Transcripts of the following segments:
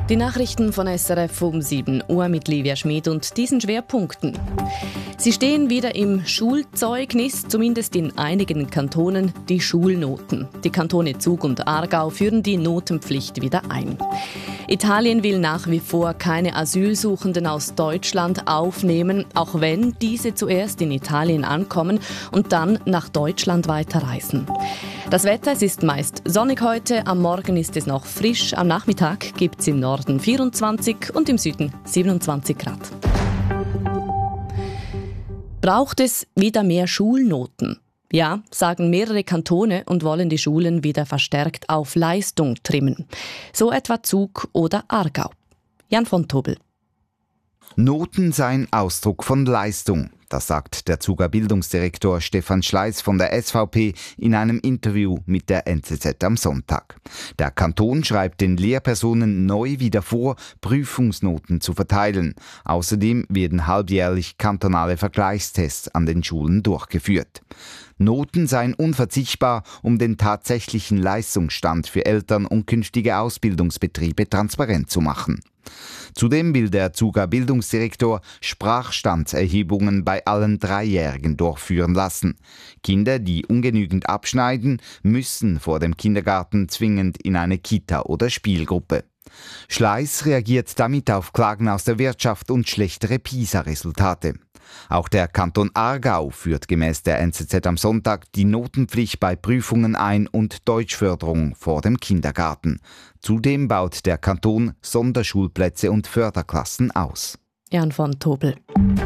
Die Nachrichten von SRF um 7 Uhr mit Livia Schmid und diesen Schwerpunkten. Sie stehen wieder im Schulzeugnis, zumindest in einigen Kantonen, die Schulnoten. Die Kantone Zug und Aargau führen die Notenpflicht wieder ein. Italien will nach wie vor keine Asylsuchenden aus Deutschland aufnehmen, auch wenn diese zuerst in Italien ankommen und dann nach Deutschland weiterreisen. Das Wetter, es ist meist sonnig heute, am Morgen ist es noch frisch, am Nachmittag gibt es im Norden 24 und im Süden 27 Grad. Braucht es wieder mehr Schulnoten? Ja, sagen mehrere Kantone und wollen die Schulen wieder verstärkt auf Leistung trimmen. So etwa Zug oder Aargau. Jan von Tobel. Noten seien Ausdruck von Leistung. Das sagt der Zuger Bildungsdirektor Stefan Schleiss von der SVP in einem Interview mit der NZZ am Sonntag. Der Kanton schreibt den Lehrpersonen neu wieder vor, Prüfungsnoten zu verteilen. Außerdem werden halbjährlich kantonale Vergleichstests an den Schulen durchgeführt. Noten seien unverzichtbar, um den tatsächlichen Leistungsstand für Eltern und künftige Ausbildungsbetriebe transparent zu machen. Zudem will der Zuger Bildungsdirektor Sprachstandserhebungen bei allen Dreijährigen durchführen lassen. Kinder, die ungenügend abschneiden, müssen vor dem Kindergarten zwingend in eine Kita oder Spielgruppe. Schleiss reagiert damit auf Klagen aus der Wirtschaft und schlechtere PISA-Resultate. Auch der Kanton Aargau führt gemäß der NZZ am Sonntag die Notenpflicht bei Prüfungen ein und Deutschförderung vor dem Kindergarten. Zudem baut der Kanton Sonderschulplätze und Förderklassen aus. Jan von Tobel.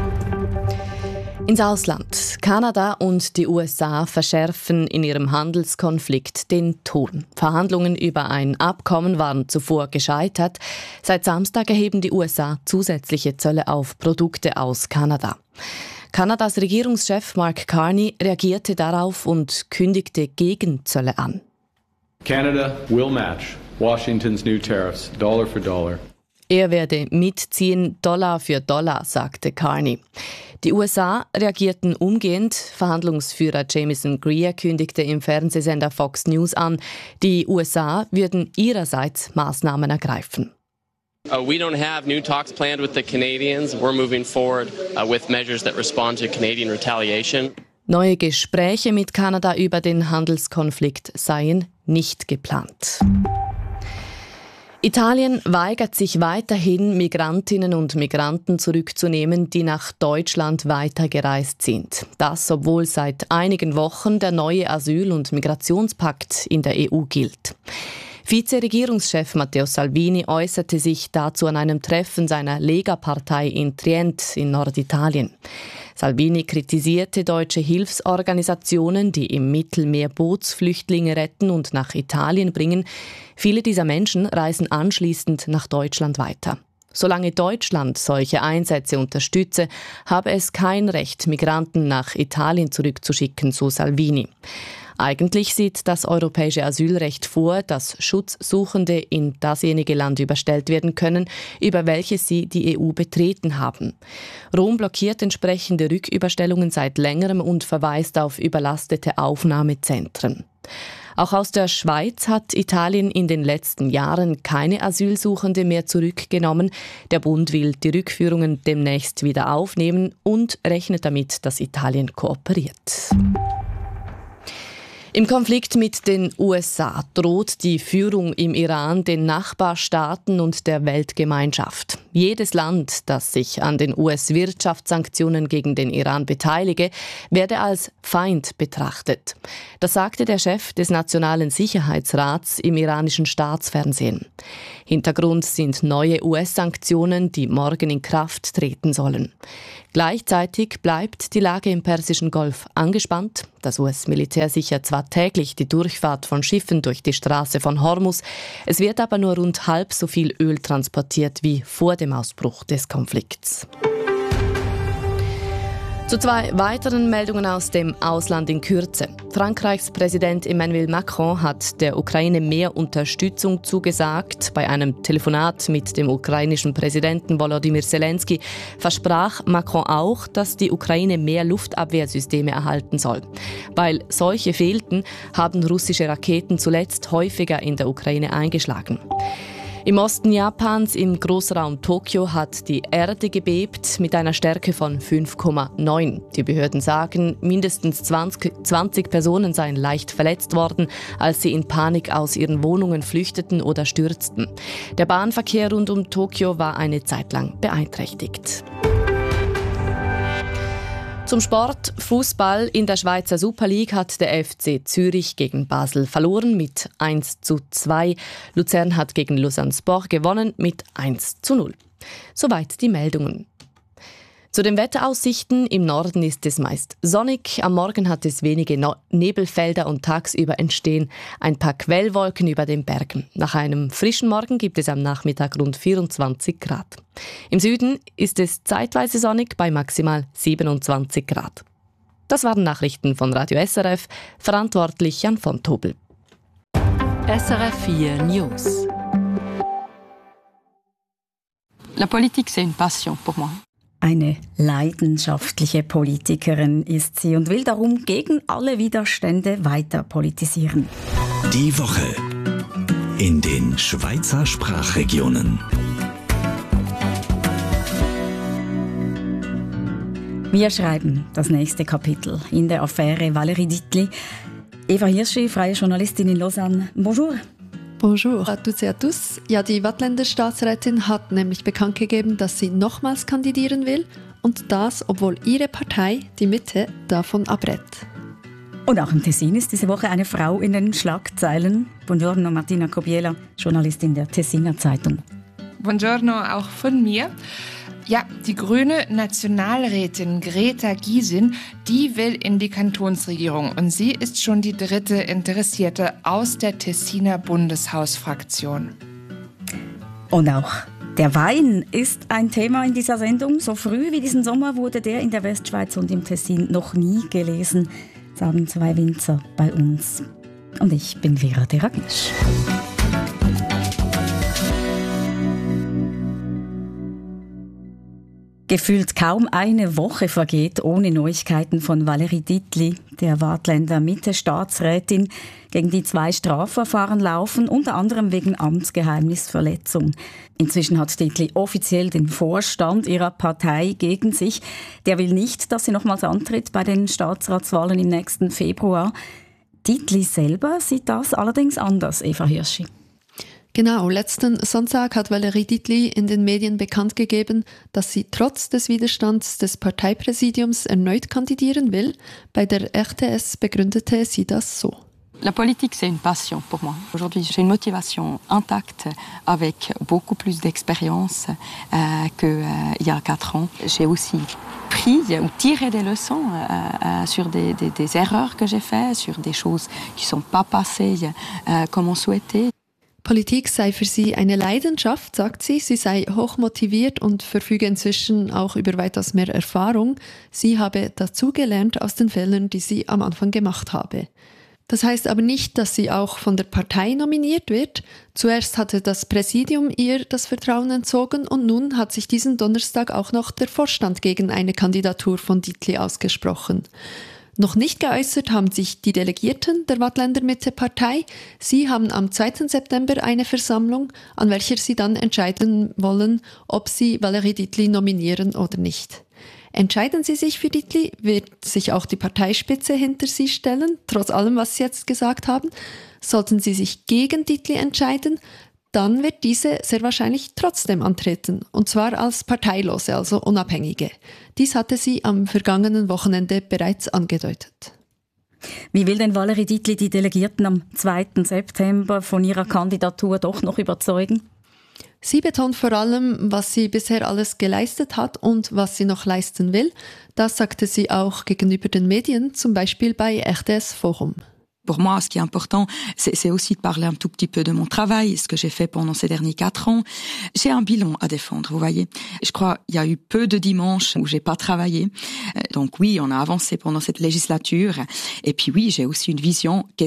Ins Ausland. Kanada und die USA verschärfen in ihrem Handelskonflikt den Ton. Verhandlungen über ein Abkommen waren zuvor gescheitert. Seit Samstag erheben die USA zusätzliche Zölle auf Produkte aus Kanada. Kanadas Regierungschef Mark Carney reagierte darauf und kündigte Gegenzölle an. Canada will match Washington's new tariffs, dollar for dollar. Er werde mitziehen, Dollar für Dollar, sagte Carney. Die USA reagierten umgehend. Verhandlungsführer Jamieson Greer kündigte im Fernsehsender Fox News an, die USA würden ihrerseits Maßnahmen ergreifen. We don't have new talks planned with the Canadians. We're moving forward with measures that respond to Canadian retaliation. Neue Gespräche mit Kanada über den Handelskonflikt seien nicht geplant. Italien weigert sich weiterhin, Migrantinnen und Migranten zurückzunehmen, die nach Deutschland weitergereist sind. Das, obwohl seit einigen Wochen der neue Asyl- und Migrationspakt in der EU gilt. Vize-Regierungschef Matteo Salvini äußerte sich dazu an einem Treffen seiner Lega-Partei in Trient in Norditalien. Salvini kritisierte deutsche Hilfsorganisationen, die im Mittelmeer Bootsflüchtlinge retten und nach Italien bringen. Viele dieser Menschen reisen anschließend nach Deutschland weiter. Solange Deutschland solche Einsätze unterstütze, habe es kein Recht, Migranten nach Italien zurückzuschicken, so Salvini. Eigentlich sieht das europäische Asylrecht vor, dass Schutzsuchende in dasjenige Land überstellt werden können, über welches sie die EU betreten haben. Rom blockiert entsprechende Rücküberstellungen seit längerem und verweist auf überlastete Aufnahmezentren. Auch aus der Schweiz hat Italien in den letzten Jahren keine Asylsuchende mehr zurückgenommen. Der Bund will die Rückführungen demnächst wieder aufnehmen und rechnet damit, dass Italien kooperiert. Im Konflikt mit den USA droht die Führung im Iran den Nachbarstaaten und der Weltgemeinschaft. Jedes Land, das sich an den US-Wirtschaftssanktionen gegen den Iran beteilige, werde als Feind betrachtet. Das sagte der Chef des Nationalen Sicherheitsrats im iranischen Staatsfernsehen. Hintergrund sind neue US-Sanktionen, die morgen in Kraft treten sollen. Gleichzeitig bleibt die Lage im Persischen Golf angespannt. Das US-Militär sichert zwar täglich die Durchfahrt von Schiffen durch die Straße von Hormuz, es wird aber nur rund halb so viel Öl transportiert wie vor dem Ausbruch des Konflikts. Zu zwei weiteren Meldungen aus dem Ausland in Kürze. Frankreichs Präsident Emmanuel Macron hat der Ukraine mehr Unterstützung zugesagt. Bei einem Telefonat mit dem ukrainischen Präsidenten Volodymyr Zelensky versprach Macron auch, dass die Ukraine mehr Luftabwehrsysteme erhalten soll. Weil solche fehlten, haben russische Raketen zuletzt häufiger in der Ukraine eingeschlagen. Im Osten Japans, im Großraum Tokio, hat die Erde gebebt mit einer Stärke von 5,9. Die Behörden sagen, mindestens 20 Personen seien leicht verletzt worden, als sie in Panik aus ihren Wohnungen flüchteten oder stürzten. Der Bahnverkehr rund um Tokio war eine Zeit lang beeinträchtigt. Zum Sport. Fußball. In der Schweizer Super League hat der FC Zürich gegen Basel verloren mit 1:2. Luzern hat gegen Lausanne Sport gewonnen mit 1:0. Soweit die Meldungen. Zu den Wetteraussichten. Im Norden ist es meist sonnig. Am Morgen hat es wenige Nebelfelder und tagsüber entstehen ein paar Quellwolken über den Bergen. Nach einem frischen Morgen gibt es am Nachmittag rund 24 Grad. Im Süden ist es zeitweise sonnig bei maximal 27 Grad. Das waren Nachrichten von Radio SRF, verantwortlich Jan von Tobel. SRF 4 News. La politique, c'est une passion pour moi. Eine leidenschaftliche Politikerin ist sie und will darum gegen alle Widerstände weiter politisieren. Die Woche in den Schweizer Sprachregionen. Wir schreiben das nächste Kapitel in der Affäre Valérie Dittli. Eva Hirschi, freie Journalistin in Lausanne. Bonjour. Bonjour à toutes et à tous. Ja, die Waadtländer Staatsrätin hat nämlich bekannt gegeben, dass sie nochmals kandidieren will und das, obwohl ihre Partei, die Mitte, davon abrät. Und auch im Tessin ist diese Woche eine Frau in den Schlagzeilen. Buongiorno, Martina Kobiela, Journalistin der Tessiner Zeitung. Buongiorno auch von mir. Ja, die grüne Nationalrätin Greta Gysin, die will in die Kantonsregierung und sie ist schon die dritte Interessierte aus der Tessiner Bundeshausfraktion. Und auch der Wein ist ein Thema in dieser Sendung. So früh wie diesen Sommer wurde der in der Westschweiz und im Tessin noch nie gelesen, sagen zwei Winzer bei uns. Und ich bin Vera Deragisch. Gefühlt kaum eine Woche vergeht ohne Neuigkeiten von Valérie Dittli, der Waadtländer Mitte-Staatsrätin, gegen die 2 Strafverfahren laufen, unter anderem wegen Amtsgeheimnisverletzung. Inzwischen hat Dittli offiziell den Vorstand ihrer Partei gegen sich. Der will nicht, dass sie nochmals antritt bei den Staatsratswahlen im nächsten Februar. Dittli selber sieht das allerdings anders, Eva Hirschi. Genau, letzten Sonntag hat Valérie Dittli in den Medien bekannt gegeben, dass sie trotz des Widerstands des Parteipräsidiums erneut kandidieren will. Bei der RTS begründete sie das so. La politique, c'est une passion pour moi. Aujourd'hui, j'ai une motivation intacte avec beaucoup plus d'expérience qu'il y a 4 ans. J'ai aussi pris ou tiré des leçons sur des erreurs que j'ai faites, sur des choses qui ne sont pas passées comme on souhaitait. Politik sei für sie eine Leidenschaft, sagt sie. Sie sei hochmotiviert und verfüge inzwischen auch über weitaus mehr Erfahrung. Sie habe dazugelernt aus den Fehlern, die sie am Anfang gemacht habe. Das heißt aber nicht, dass sie auch von der Partei nominiert wird. Zuerst hatte das Präsidium ihr das Vertrauen entzogen und nun hat sich diesen Donnerstag auch noch der Vorstand gegen eine Kandidatur von Dittli ausgesprochen. Noch nicht geäußert haben sich die Delegierten der Waadtländer Mitte-Partei. Sie haben am 2. September eine Versammlung, an welcher sie dann entscheiden wollen, ob sie Valérie Dittli nominieren oder nicht. Entscheiden sie sich für Dittli, wird sich auch die Parteispitze hinter sie stellen, trotz allem, was sie jetzt gesagt haben. Sollten sie sich gegen Dittli entscheiden, dann wird diese sehr wahrscheinlich trotzdem antreten, und zwar als Parteilose, also Unabhängige. Dies hatte sie am vergangenen Wochenende bereits angedeutet. Wie will denn Valérie Dittli die Delegierten am 2. September von ihrer Kandidatur doch noch überzeugen? Sie betont vor allem, was sie bisher alles geleistet hat und was sie noch leisten will. Das sagte sie auch gegenüber den Medien, zum Beispiel bei RTS Forum. Pour moi, ce qui est important, c'est aussi de parler un tout petit peu de mon travail, ce que j'ai fait pendant ces derniers 4 ans. J'ai un bilan à défendre, vous voyez. Je crois qu'il y a eu peu de dimanches où j'ai pas travaillé. Donc oui, on a avancé pendant cette législature. Et puis oui, j'ai aussi une vision, que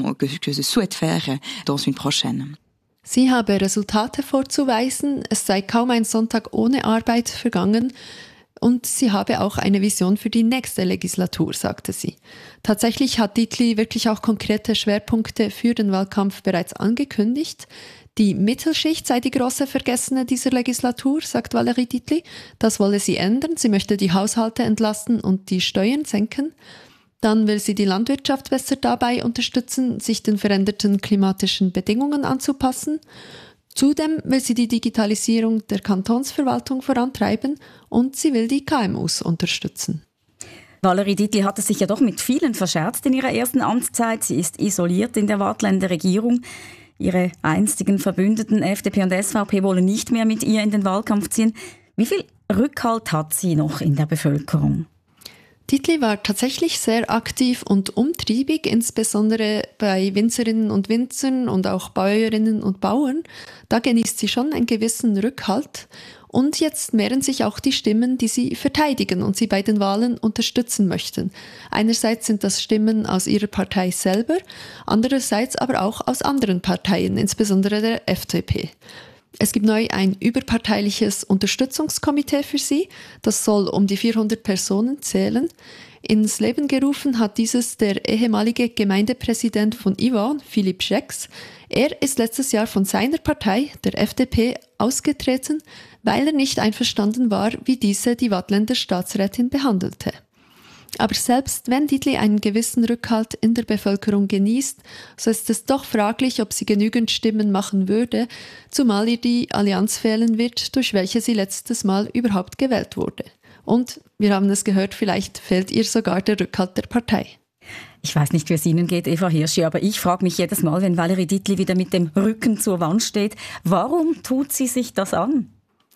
je souhaite faire dans une prochaine. Sie habe Resultate vorzuweisen, es sei kaum ein Sonntag ohne Arbeit vergangen. Und sie habe auch eine Vision für die nächste Legislatur, sagte sie. Tatsächlich hat Dittli wirklich auch konkrete Schwerpunkte für den Wahlkampf bereits angekündigt. Die Mittelschicht sei die grosse Vergessene dieser Legislatur, sagt Valérie Dietli. Das wolle sie ändern. Sie möchte die Haushalte entlasten und die Steuern senken. Dann will sie die Landwirtschaft besser dabei unterstützen, sich den veränderten klimatischen Bedingungen anzupassen. Zudem will sie die Digitalisierung der Kantonsverwaltung vorantreiben und sie will die KMUs unterstützen. Valérie Dietli hatte sich ja doch mit vielen verscherzt in ihrer ersten Amtszeit. Sie ist isoliert in der Waadtländer Regierung. Ihre einstigen Verbündeten FDP und SVP wollen nicht mehr mit ihr in den Wahlkampf ziehen. Wie viel Rückhalt hat sie noch in der Bevölkerung? Dietli war tatsächlich sehr aktiv und umtriebig, insbesondere bei Winzerinnen und Winzern und auch Bäuerinnen und Bauern. Da genießt sie schon einen gewissen Rückhalt. Und jetzt mehren sich auch die Stimmen, die sie verteidigen und sie bei den Wahlen unterstützen möchten. Einerseits sind das Stimmen aus ihrer Partei selber, andererseits aber auch aus anderen Parteien, insbesondere der FDP. Es gibt neu ein überparteiliches Unterstützungskomitee für sie. Das soll um die 400 Personen zählen. Ins Leben gerufen hat dieses der ehemalige Gemeindepräsident von Yvonne, Philippe Schex. Er ist letztes Jahr von seiner Partei, der FDP, ausgetreten, weil er nicht einverstanden war, wie diese die Waadtländer Staatsrätin behandelte. Aber selbst wenn Dietli einen gewissen Rückhalt in der Bevölkerung genießt, so ist es doch fraglich, ob sie genügend Stimmen machen würde, zumal ihr die Allianz fehlen wird, durch welche sie letztes Mal überhaupt gewählt wurde. Und, wir haben es gehört, vielleicht fehlt ihr sogar der Rückhalt der Partei. Ich weiß nicht, wie es Ihnen geht, Eva Hirschi, aber ich frage mich jedes Mal, wenn Valérie Dietli wieder mit dem Rücken zur Wand steht, warum tut sie sich das an?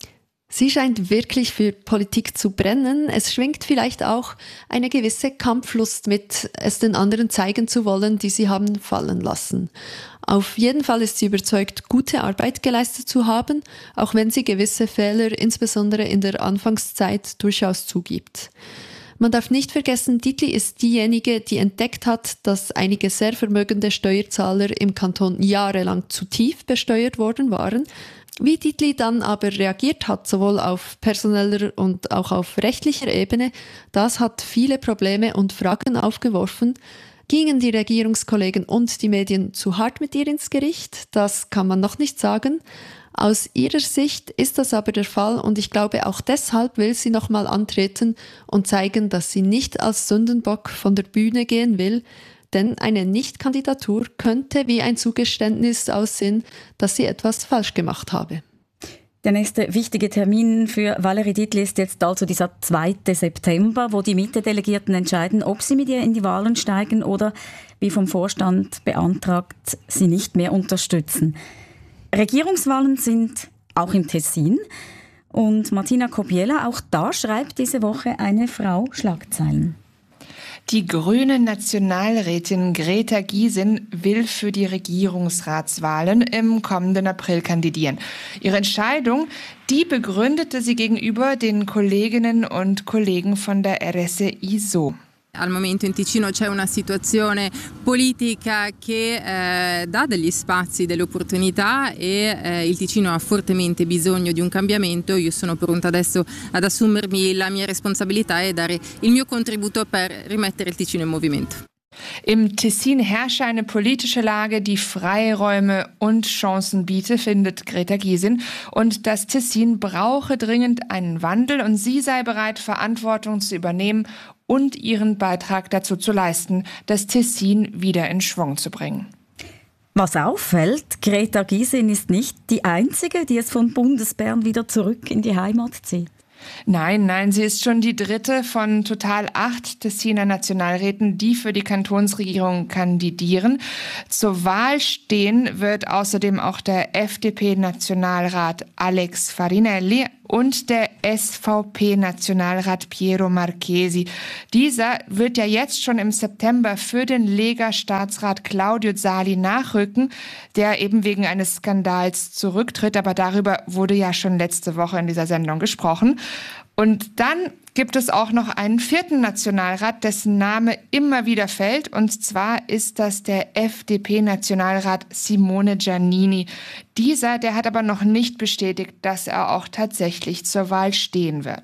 Sie scheint wirklich für Politik zu brennen. Es schwingt vielleicht auch eine gewisse Kampflust mit, es den anderen zeigen zu wollen, die sie haben fallen lassen. Auf jeden Fall ist sie überzeugt, gute Arbeit geleistet zu haben, auch wenn sie gewisse Fehler, insbesondere in der Anfangszeit, durchaus zugibt. Man darf nicht vergessen, Dietli ist diejenige, die entdeckt hat, dass einige sehr vermögende Steuerzahler im Kanton jahrelang zu tief besteuert worden waren. Wie Dietli dann aber reagiert hat, sowohl auf personeller und auch auf rechtlicher Ebene, das hat viele Probleme und Fragen aufgeworfen. Gingen die Regierungskollegen und die Medien zu hart mit ihr ins Gericht? Das kann man noch nicht sagen. Aus ihrer Sicht ist das aber der Fall und ich glaube, auch deshalb will sie nochmal antreten und zeigen, dass sie nicht als Sündenbock von der Bühne gehen will, denn eine Nichtkandidatur könnte wie ein Zugeständnis aussehen, dass sie etwas falsch gemacht habe. Der nächste wichtige Termin für Valérie Dietli ist jetzt also dieser 2. September, wo die Mitte-Delegierten entscheiden, ob sie mit ihr in die Wahlen steigen oder, wie vom Vorstand beantragt, sie nicht mehr unterstützen. Regierungswahlen sind auch im Tessin. Und Martina Kobiela, auch da schreibt diese Woche eine Frau Schlagzeilen. Die grüne Nationalrätin Greta Gysin will für die Regierungsratswahlen im kommenden April kandidieren. Ihre Entscheidung, die begründete sie gegenüber den Kolleginnen und Kollegen von der RSI so. Al momento in Ticino c'è una situazione politica che dà degli spazi, delle opportunità e il Ticino ha fortemente bisogno di un cambiamento. Io sono pronta adesso ad assumermi la mia responsabilità e dare il mio contributo per rimettere il Ticino in movimento. Im Tessin herrsche eine politische Lage, die Freiräume und Chancen biete, findet Greta Gysin. Und das Tessin brauche dringend einen Wandel und sie sei bereit, Verantwortung zu übernehmen und ihren Beitrag dazu zu leisten, das Tessin wieder in Schwung zu bringen. Was auffällt, Greta Gysin ist nicht die Einzige, die es von Bundesbern wieder zurück in die Heimat zieht. Nein, sie ist schon die dritte von total 8 Tessiner Nationalräten, die für die Kantonsregierung kandidieren. Zur Wahl stehen wird außerdem auch der FDP-Nationalrat Alex Farinelli und der SVP-Nationalrat Piero Marchesi. Dieser wird ja jetzt schon im September für den Lega-Staatsrat Claudio Zali nachrücken, der eben wegen eines Skandals zurücktritt. Aber darüber wurde ja schon letzte Woche in dieser Sendung gesprochen. Und dann gibt es auch noch einen 4. Nationalrat, dessen Name immer wieder fällt. Und zwar ist das der FDP-Nationalrat Simone Giannini. Der hat aber noch nicht bestätigt, dass er auch tatsächlich zur Wahl stehen wird.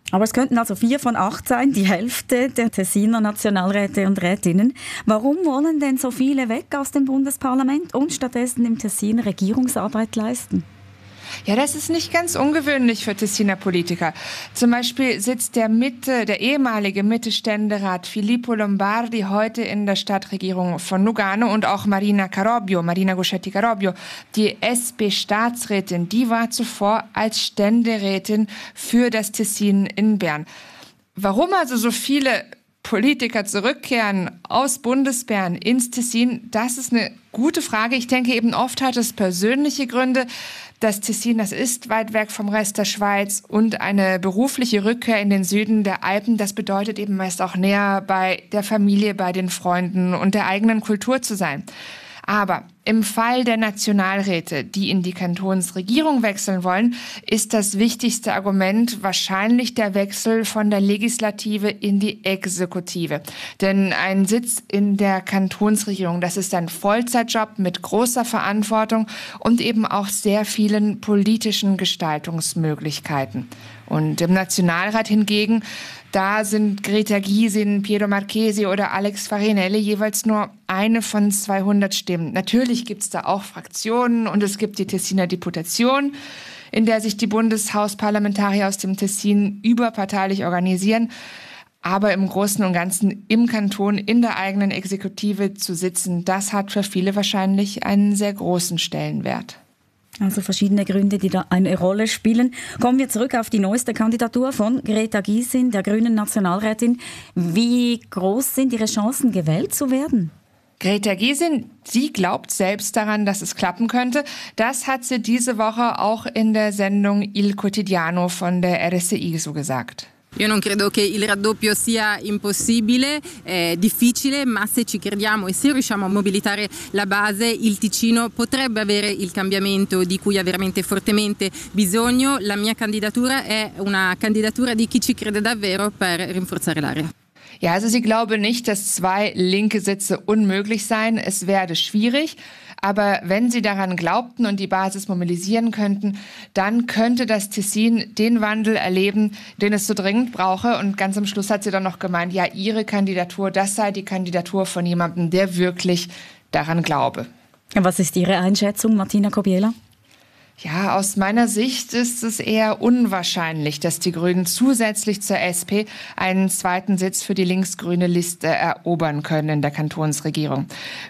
Aber es könnten also 4 von 8 sein, die Hälfte der Tessiner Nationalräte und Rätinnen. Warum wollen denn so viele weg aus dem Bundesparlament und stattdessen im Tessin Regierungsarbeit leisten? Ja, das ist nicht ganz ungewöhnlich für Tessiner Politiker. Zum Beispiel sitzt der ehemalige Mitte-Ständerat Filippo Lombardi heute in der Stadtregierung von Lugano und auch Marina Guschetti Carobbio, die SP-Staatsrätin, die war zuvor als Ständerätin für das Tessin in Bern. Warum also so viele Politiker zurückkehren aus Bundesbern ins Tessin, das ist eine gute Frage. Ich denke eben oft hat es persönliche Gründe. Das Tessin, das ist weit weg vom Rest der Schweiz und eine berufliche Rückkehr in den Süden der Alpen, das bedeutet eben meist auch näher bei der Familie, bei den Freunden und der eigenen Kultur zu sein. Aber im Fall der Nationalräte, die in die Kantonsregierung wechseln wollen, ist das wichtigste Argument wahrscheinlich der Wechsel von der Legislative in die Exekutive. Denn ein Sitz in der Kantonsregierung, das ist ein Vollzeitjob mit großer Verantwortung und eben auch sehr vielen politischen Gestaltungsmöglichkeiten. Und im Nationalrat hingegen, da sind Greta Gysin, Piero Marchesi oder Alex Farinelli jeweils nur eine von 200 Stimmen. Natürlich gibt es da auch Fraktionen und es gibt die Tessiner Deputation, in der sich die Bundeshausparlamentarier aus dem Tessin überparteilich organisieren. Aber im Großen und Ganzen im Kanton, in der eigenen Exekutive zu sitzen, das hat für viele wahrscheinlich einen sehr großen Stellenwert. Also verschiedene Gründe, die da eine Rolle spielen. Kommen wir zurück auf die neueste Kandidatur von Greta Gysin, der grünen Nationalrätin. Wie groß sind ihre Chancen, gewählt zu werden? Greta Gysin, sie glaubt selbst daran, dass es klappen könnte. Das hat sie diese Woche auch in der Sendung Il Quotidiano von der RSI so gesagt. Io non credo che il raddoppio sia impossibile, è difficile, ma se ci crediamo e se riusciamo a mobilitare la base, il Ticino potrebbe avere il cambiamento di cui ha veramente fortemente bisogno. La mia candidatura è una candidatura di chi ci crede davvero per rinforzare l'area. Ja, also sie glaube nicht, dass 2 linke Sitze unmöglich seien. Es werde schwierig. Aber wenn sie daran glaubten und die Basis mobilisieren könnten, dann könnte das Tessin den Wandel erleben, den es so dringend brauche. Und ganz am Schluss hat sie dann noch gemeint, ja, ihre Kandidatur, das sei die Kandidatur von jemandem, der wirklich daran glaube. Was ist Ihre Einschätzung, Martina Kobiela? Ja, aus meiner Sicht ist es eher unwahrscheinlich, dass die Grünen zusätzlich zur SP einen zweiten Sitz für die linksgrüne Liste erobern können in der Kantonsregierung.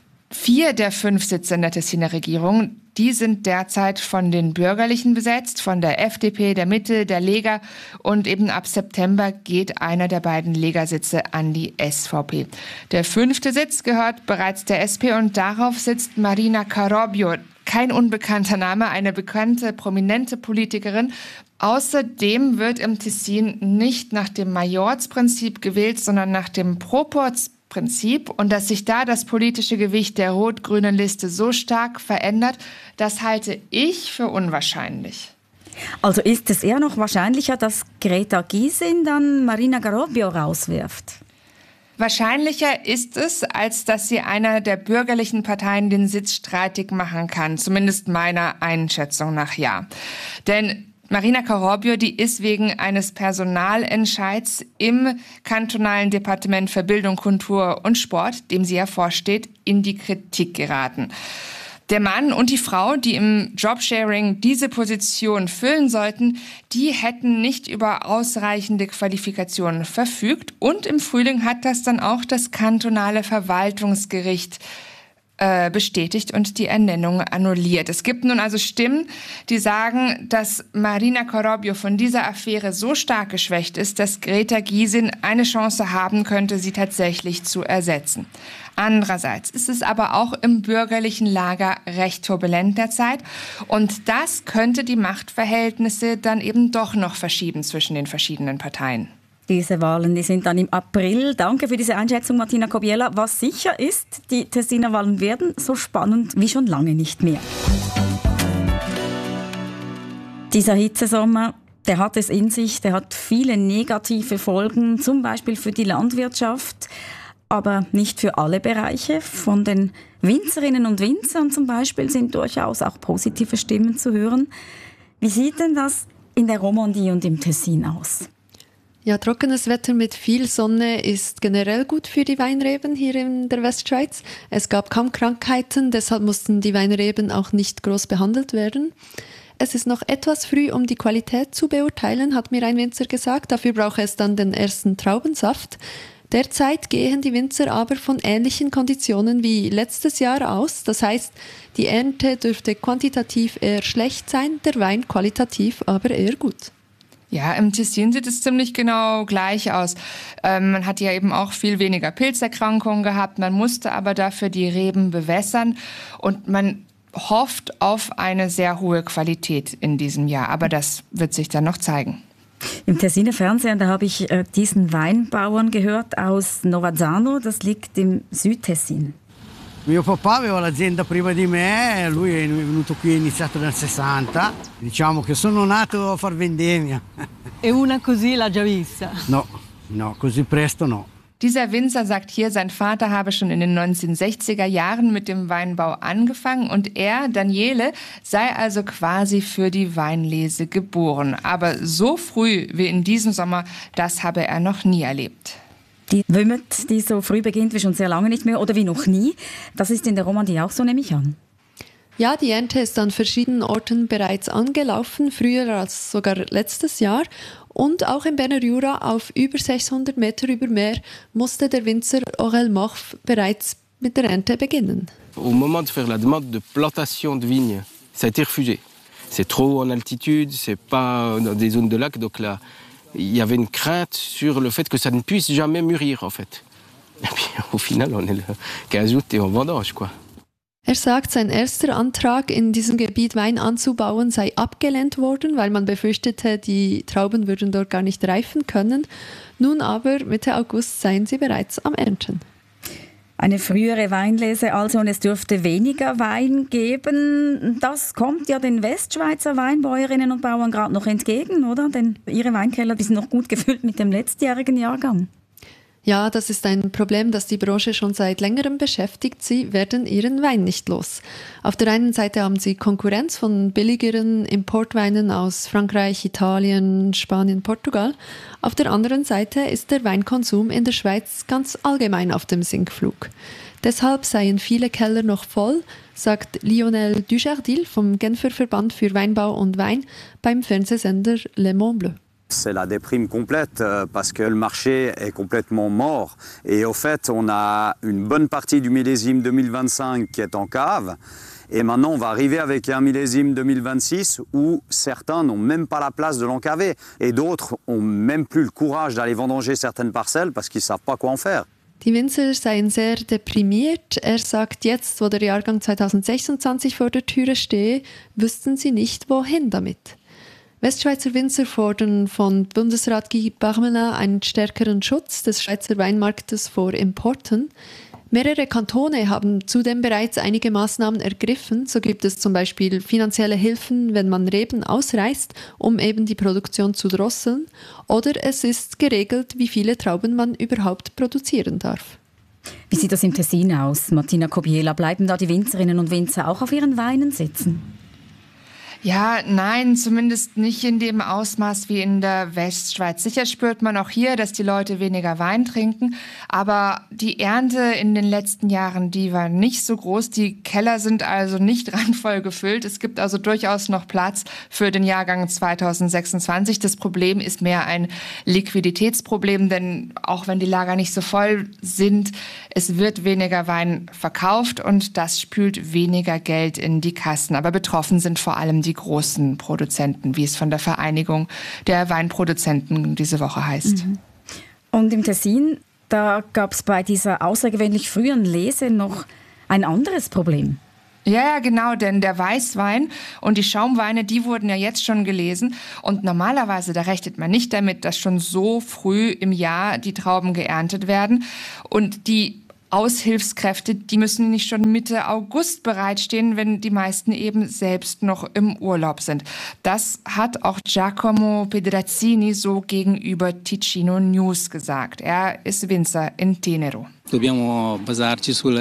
4 der 5 Sitze in der Tessiner Regierung, die sind derzeit von den Bürgerlichen besetzt, von der FDP, der Mitte, der Lega und eben ab September geht einer der beiden Lega-Sitze an die SVP. Der 5. Sitz gehört bereits der SP und darauf sitzt Marina Carobbio. Kein unbekannter Name, eine bekannte, prominente Politikerin. Außerdem wird im Tessin nicht nach dem Majorsprinzip gewählt, sondern nach dem Proporzprinzip. Und dass sich da das politische Gewicht der rot-grünen Liste so stark verändert, das halte ich für unwahrscheinlich. Also ist es eher noch wahrscheinlicher, dass Greta Gysin dann Marina Carobbio rauswirft? Wahrscheinlicher ist es, als dass sie einer der bürgerlichen Parteien den Sitz streitig machen kann. Zumindest meiner Einschätzung nach ja. Denn Marina Carobbio, die ist wegen eines Personalentscheids im kantonalen Departement für Bildung, Kultur und Sport, dem sie ja vorsteht, in die Kritik geraten. Der Mann und die Frau, die im Jobsharing diese Position füllen sollten, die hätten nicht über ausreichende Qualifikationen verfügt. Und im Frühling hat das dann auch das kantonale Verwaltungsgericht bestätigt und die Ernennung annulliert. Es gibt nun also Stimmen, die sagen, dass Marina Carobbio von dieser Affäre so stark geschwächt ist, dass Greta Gysin eine Chance haben könnte, sie tatsächlich zu ersetzen. Andererseits ist es aber auch im bürgerlichen Lager recht turbulent derzeit und das könnte die Machtverhältnisse dann eben doch noch verschieben zwischen den verschiedenen Parteien. Diese Wahlen, die sind dann im April. Danke für diese Einschätzung, Martina Kobiela. Was sicher ist, die Tessiner Wahlen werden so spannend wie schon lange nicht mehr. Dieser Hitzesommer, der hat es in sich, der hat viele negative Folgen, zum Beispiel für die Landwirtschaft, aber nicht für alle Bereiche. Von den Winzerinnen und Winzern zum Beispiel sind durchaus auch positive Stimmen zu hören. Wie sieht denn das in der Romandie und im Tessin aus? Ja, trockenes Wetter mit viel Sonne ist generell gut für die Weinreben hier in der Westschweiz. Es gab kaum Krankheiten, deshalb mussten die Weinreben auch nicht groß behandelt werden. Es ist noch etwas früh, um die Qualität zu beurteilen, hat mir ein Winzer gesagt. Dafür braucht es dann den ersten Traubensaft. Derzeit gehen die Winzer aber von ähnlichen Konditionen wie letztes Jahr aus. Das heißt, die Ernte dürfte quantitativ eher schlecht sein, der Wein qualitativ aber eher gut. Ja, im Tessin sieht es ziemlich genau gleich aus. Man hat ja eben auch viel weniger Pilzerkrankungen gehabt, man musste aber dafür die Reben bewässern und man hofft auf eine sehr hohe Qualität in diesem Jahr, aber das wird sich dann noch zeigen. Im Tessiner Fernsehen, da habe ich diesen Weinbauern gehört aus Novazzano, das liegt im Südtessin. Mio papà aveva l'azienda prima di me, lui è venuto qui, è iniziato nel 60. Diciamo che sono nato a far vendemmia. E una così l'ha già vista? No, così presto no. Dieser Winzer sagt hier, sein Vater habe schon in den 1960er Jahren mit dem Weinbau angefangen und er, Daniele, sei also quasi für die Weinlese geboren. Aber so früh wie in diesem Sommer, das habe er noch nie erlebt. Die Wümmet, die so früh beginnt wie schon sehr lange nicht mehr oder wie noch nie, das ist in der Romandie auch so, nehme ich an. Ja, die Ernte ist an verschiedenen Orten bereits angelaufen, früher als sogar letztes Jahr. Und auch im Berner Jura auf über 600 Meter über Meer musste der Winzer Aurel Morf bereits mit der Ernte beginnen. Au moment de faire la demande de plantation de vignes, ça a été refusé. C'est trop haut en altitude, c'est pas dans des zones de lac, donc là, il y avait une crainte sur le fait que ça ne puisse jamais mûrir en fait. Et puis au final, on est le 15 août et on vendange quoi. Er sagt, sein erster Antrag, in diesem Gebiet Wein anzubauen, sei abgelehnt worden, weil man befürchtete, die Trauben würden dort gar nicht reifen können. Nun aber, Mitte August, seien sie bereits am Ernten. Eine frühere Weinlese also und es dürfte weniger Wein geben. Das kommt ja den Westschweizer Weinbäuerinnen und Bauern gerade noch entgegen, oder? Denn ihre Weinkeller, die sind noch gut gefüllt mit dem letztjährigen Jahrgang. Ja, das ist ein Problem, das die Branche schon seit längerem beschäftigt. Sie werden ihren Wein nicht los. Auf der einen Seite haben sie Konkurrenz von billigeren Importweinen aus Frankreich, Italien, Spanien, Portugal. Auf der anderen Seite ist der Weinkonsum in der Schweiz ganz allgemein auf dem Sinkflug. Deshalb seien viele Keller noch voll, sagt Lionel Dujardil vom Genfer Verband für Weinbau und Wein beim Fernsehsender Le Mont Bleu. C'est la déprime complète parce que le marché est complètement mort. Et au fait, on a une bonne partie du millésime 2025 qui est en cave. Et maintenant, on va arriver avec un millésime 2026 où certains n'ont même pas la place de l'encaver. Et d'autres n'ont même plus le courage d'aller vendanger certaines parcelles parce qu'ils ne savent pas quoi en faire. Die Winzer seien sehr deprimiert. Er sagt, jetzt, wo der Jahrgang 2026 vor der Türe stehe, wüssten sie nicht, wohin damit. Westschweizer Winzer fordern von Bundesrat Guy Parmelin einen stärkeren Schutz des Schweizer Weinmarktes vor Importen. Mehrere Kantone haben zudem bereits einige Maßnahmen ergriffen. So gibt es zum Beispiel finanzielle Hilfen, wenn man Reben ausreißt, um eben die Produktion zu drosseln. Oder es ist geregelt, wie viele Trauben man überhaupt produzieren darf. Wie sieht das im Tessin aus, Martina Kobiela? Bleiben da die Winzerinnen und Winzer auch auf ihren Weinen sitzen? Ja, nein, zumindest nicht in dem Ausmaß wie in der Westschweiz. Sicher spürt man auch hier, dass die Leute weniger Wein trinken, aber die Ernte in den letzten Jahren, die war nicht so groß. Die Keller sind also nicht randvoll gefüllt. Es gibt also durchaus noch Platz für den Jahrgang 2026. Das Problem ist mehr ein Liquiditätsproblem, denn auch wenn die Lager nicht so voll sind, es wird weniger Wein verkauft und das spült weniger Geld in die Kassen. Aber betroffen sind vor allem die großen Produzenten, wie es von der Vereinigung der Weinproduzenten diese Woche heißt. Und im Tessin, da gab es bei dieser außergewöhnlich frühen Lese noch ein anderes Problem. Ja, genau, denn der Weißwein und die Schaumweine, die wurden ja jetzt schon gelesen. Und normalerweise, da rechnet man nicht damit, dass schon so früh im Jahr die Trauben geerntet werden. Und die Aushilfskräfte, die müssen nicht schon Mitte August bereitstehen, wenn die meisten eben selbst noch im Urlaub sind. Das hat auch Giacomo Pedrazzini so gegenüber Ticino News gesagt. Er ist Winzer in Tenero. Dobbiamo basarci sul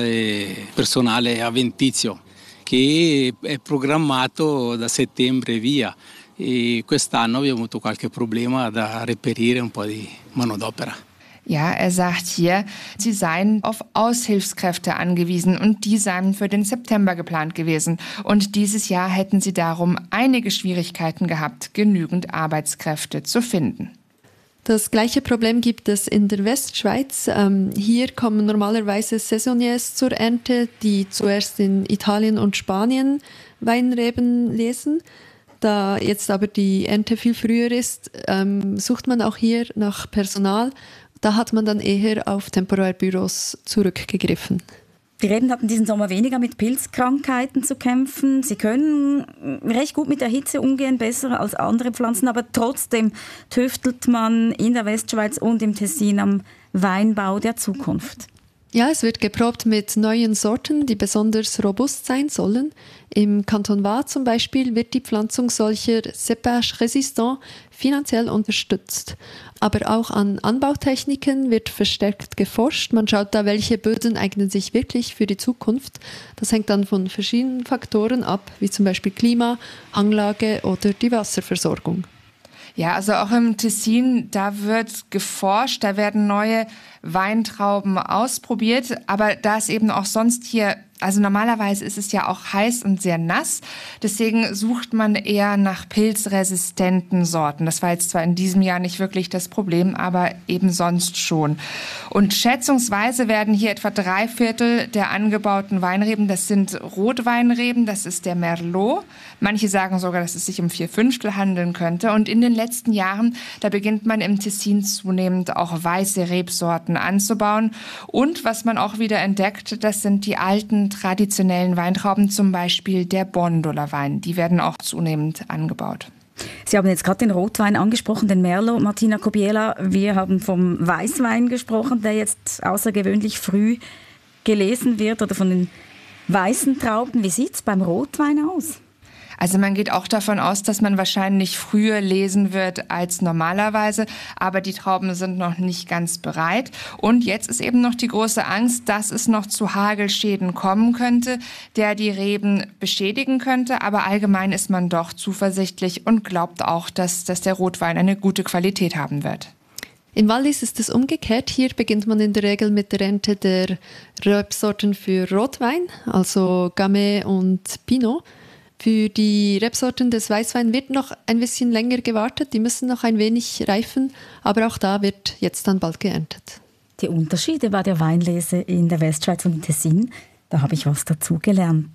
personale avventizio che è programmato da settembre via. e quest'anno abbiamo avuto qualche problema da reperire un po' di manodopera. Ja, er sagt hier, sie seien auf Aushilfskräfte angewiesen und die seien für den September geplant gewesen. Und dieses Jahr hätten sie darum einige Schwierigkeiten gehabt, genügend Arbeitskräfte zu finden. Das gleiche Problem gibt es in der Westschweiz. Hier kommen normalerweise Saisonniers zur Ernte, die zuerst in Italien und Spanien Weinreben lesen. Da jetzt aber die Ernte viel früher ist, sucht man auch hier nach Personal. Da hat man dann eher auf Temporärbüros zurückgegriffen. Die Reben hatten diesen Sommer weniger mit Pilzkrankheiten zu kämpfen. Sie können recht gut mit der Hitze umgehen, besser als andere Pflanzen, aber trotzdem tüftelt man in der Westschweiz und im Tessin am Weinbau der Zukunft. Ja, es wird geprobt mit neuen Sorten, die besonders robust sein sollen. Im Kanton Waadt zum Beispiel wird die Pflanzung solcher Cépage résistants finanziell unterstützt. Aber auch an Anbautechniken wird verstärkt geforscht. Man schaut da, welche Böden eignen sich wirklich für die Zukunft. Das hängt dann von verschiedenen Faktoren ab, wie zum Beispiel Klima, Hanglage oder die Wasserversorgung. Ja, also auch im Tessin, da wird geforscht, da werden neue Weintrauben ausprobiert, aber da ist eben auch sonst hier, also normalerweise ist es ja auch heiß und sehr nass, deswegen sucht man eher nach pilzresistenten Sorten. Das war jetzt zwar in diesem Jahr nicht wirklich das Problem, aber eben sonst schon. Und schätzungsweise werden hier etwa 3/4 der angebauten Weinreben, das sind Rotweinreben, das ist der Merlot. Manche sagen sogar, dass es sich um 4/5 handeln könnte. Und in den letzten Jahren, da beginnt man im Tessin zunehmend auch weiße Rebsorten anzubauen. Und was man auch wieder entdeckt, das sind die alten traditionellen Weintrauben, zum Beispiel der Bondoler Wein. Die werden auch zunehmend angebaut. Sie haben jetzt gerade den Rotwein angesprochen, den Merlot, Martina Kobiela. Wir haben vom Weißwein gesprochen, der jetzt außergewöhnlich früh gelesen wird, oder von den weißen Trauben. Wie sieht es beim Rotwein aus? Also man geht auch davon aus, dass man wahrscheinlich früher lesen wird als normalerweise, aber die Trauben sind noch nicht ganz bereit. Und jetzt ist eben noch die große Angst, dass es noch zu Hagelschäden kommen könnte, der die Reben beschädigen könnte. Aber allgemein ist man doch zuversichtlich und glaubt auch, dass der Rotwein eine gute Qualität haben wird. Im Wallis ist es umgekehrt. Hier beginnt man in der Regel mit der Ernte der Rebsorten für Rotwein, also Gamay und Pinot. Für die Rebsorten des Weißweins wird noch ein bisschen länger gewartet, die müssen noch ein wenig reifen, aber auch da wird jetzt dann bald geerntet. Die Unterschiede bei der Weinlese in der Westschweiz und im Tessin, da habe ich was dazugelernt.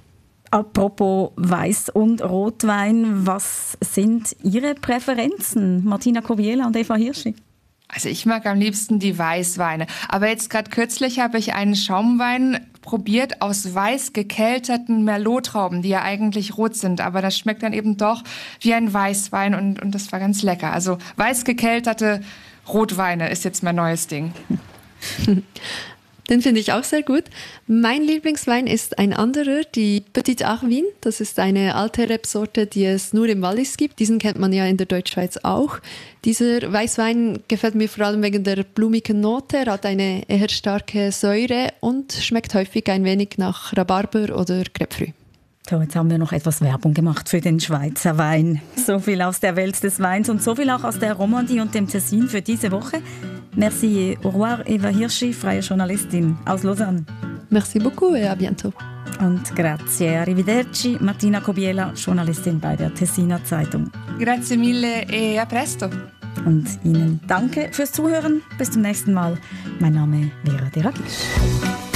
Apropos Weiß- und Rotwein, was sind Ihre Präferenzen, Martina Kobiela und Eva Hirschi? Also ich mag am liebsten die Weißweine. Aber jetzt gerade kürzlich habe ich einen Schaumwein probiert aus weiß gekelterten Merlot-Trauben, die ja eigentlich rot sind. Aber das schmeckt dann eben doch wie ein Weißwein und das war ganz lecker. Also weiß gekelterte Rotweine ist jetzt mein neues Ding. Den finde ich auch sehr gut. Mein Lieblingswein ist ein anderer, die Petit Arvin. Das ist eine alte Rebsorte, die es nur im Wallis gibt. Diesen kennt man ja in der Deutschschweiz auch. Dieser Weißwein gefällt mir vor allem wegen der blumigen Note. Er hat eine eher starke Säure und schmeckt häufig ein wenig nach Rhabarber oder Grapefruit. So, jetzt haben wir noch etwas Werbung gemacht für den Schweizer Wein. So viel aus der Welt des Weins und so viel auch aus der Romandie und dem Tessin für diese Woche. Merci, au revoir, Eva Hirschi, freie Journalistin aus Lausanne. Merci beaucoup et à bientôt. Und grazie, arrivederci, Martina Kobiela, Journalistin bei der Tessiner Zeitung. Grazie mille e a presto. Und Ihnen danke fürs Zuhören. Bis zum nächsten Mal. Mein Name ist Vera Deragisch.